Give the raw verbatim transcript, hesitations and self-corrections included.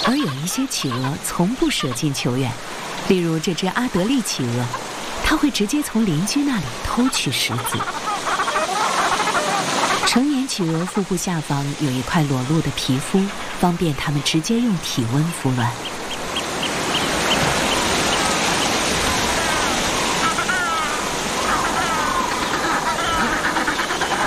而有一些企鹅从不舍近求远，例如这只阿德利企鹅，它会直接从邻居那里偷取食子。成年企鹅腹部下方有一块裸露的皮肤，方便它们直接用体温孵卵。